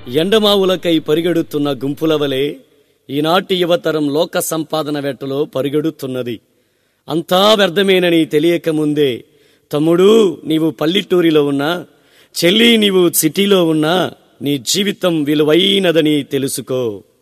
ఎండమావులకై పరిగెడుతున్న గుంపుల వలె ఈనాటి యువతరం లోక సంపాదన వేటలో పరిగెడుతున్నది. అంతా వ్యర్థమేనని తెలియకముందే తమ్ముడు నీవు పల్లెటూరిలో ఉన్నా, చెల్లి నీవు సిటీలో ఉన్నా నీ జీవితం విలువైనదని తెలుసుకో.